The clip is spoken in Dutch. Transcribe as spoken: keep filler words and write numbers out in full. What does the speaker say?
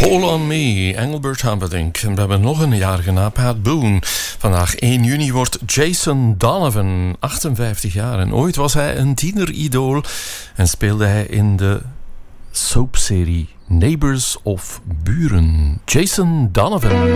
Call on Me, Engelbert Humperdinck. En we hebben nog een jarige na, Pat Boone. Vandaag één juni wordt Jason Donovan achtenvijftig jaar. En ooit was hij een tieneridool en speelde hij in de soapserie Neighbors of Buren. Jason Donovan.